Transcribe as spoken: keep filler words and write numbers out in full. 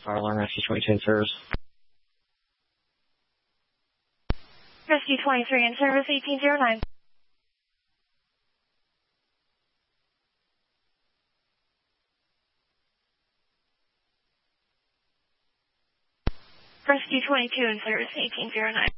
Fire alarm Rescue twenty-two in service. Rescue twenty-three in service, eighteen oh nine. Rescue twenty-two in service, eighteen oh nine.